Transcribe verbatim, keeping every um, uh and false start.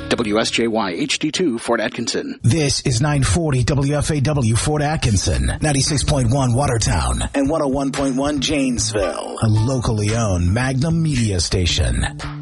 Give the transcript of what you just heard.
W S J Y H D two, Fort Atkinson. This is nine forty W F A W Fort Atkinson, ninety-six point one Watertown, and one oh one point one Janesville, a locally owned Magnum media station.